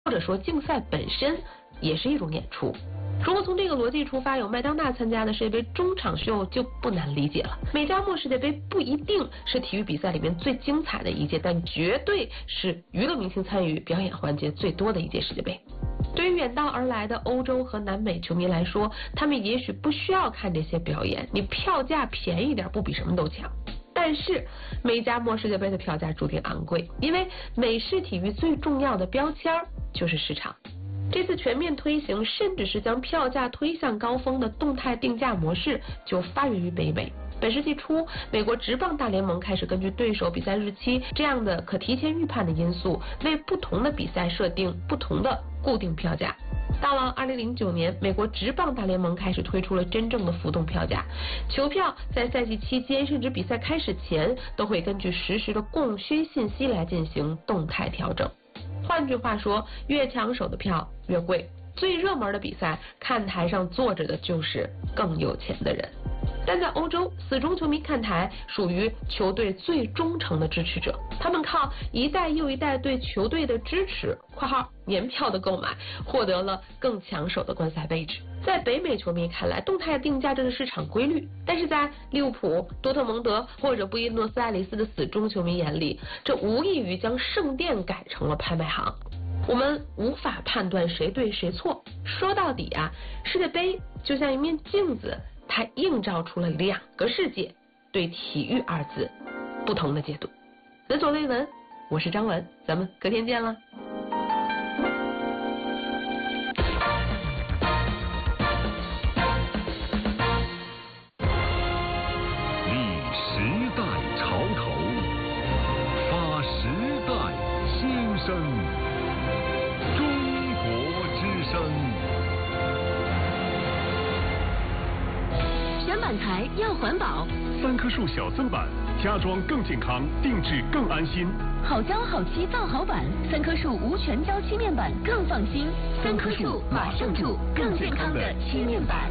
或者说竞赛本身也是一种演出。如果从这个逻辑出发，有麦当娜参加的世界杯中场秀就不难理解了。美加墨世界杯不一定是体育比赛里面最精彩的一届，但绝对是娱乐明星参与表演环节最多的一届世界杯。对于远道而来的欧洲和南美球迷来说，他们也许不需要看这些表演，你票价便宜点不比什么都强。但是美加墨世界杯的票价注定昂贵，因为美式体育最重要的标签就是市场。这次全面推行，甚至是将票价推向高峰的动态定价模式，就发源于北美。本世纪初，美国职棒大联盟开始根据对手比赛日期这样的可提前预判的因素，为不同的比赛设定不同的固定票价。到了2009年，美国职棒大联盟开始推出了真正的浮动票价，球票在赛季期间甚至比赛开始前都会根据实时的供需信息来进行动态调整。换句话说，越抢手的票越贵，最热门的比赛看台上坐着的就是更有钱的人。但在欧洲，死忠球迷看台属于球队最忠诚的支持者，他们靠一代又一代对球队的支持（括号年票的购买）获得了更抢手的观赛位置。在北美球迷看来，动态定价这是市场规律，但是在利物浦、多特蒙德或者布宜诺斯艾利斯的死忠球迷眼里，这无异于将圣殿改成了拍卖行。我们无法判断谁对谁错，说到底啊，世界杯就像一面镜子，它映照出了两个世界对体育二字不同的解读。人所未闻，我是张文，咱们隔天见了。 立时代潮头，发时代新声。中国之声。 选板材要环保 3棵树小增板，家装更健康，定制更安心。 好胶好漆造好板，3棵树无全胶漆面板更放心。3棵树马上住更健康的漆面板。